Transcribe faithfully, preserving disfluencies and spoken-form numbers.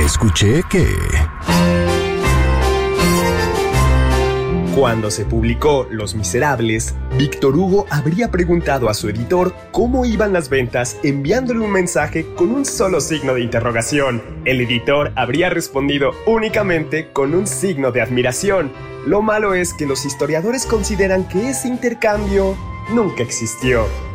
escuché que... Cuando se publicó Los Miserables, Víctor Hugo habría preguntado a su editor cómo iban las ventas enviándole un mensaje con un solo signo de interrogación. El editor habría respondido únicamente con un signo de admiración. Lo malo es que los historiadores consideran que ese intercambio nunca existió.